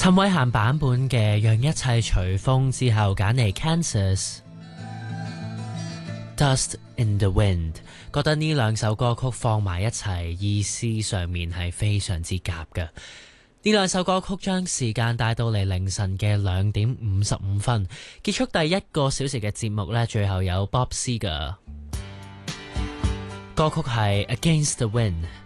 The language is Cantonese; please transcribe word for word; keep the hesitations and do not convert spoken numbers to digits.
陳慧嫻版本嘅《讓一切隨風》之後揀嚟 Kansas Dust in the Wind， 覺得呢兩首歌曲放埋一齊，意思上面係非常之夾嘅。呢兩首歌曲將時間帶到嚟凌晨嘅兩點五十五分，結束第一個小時嘅節目呢，最後有 Bob Seger， 歌曲係 Against the Wind。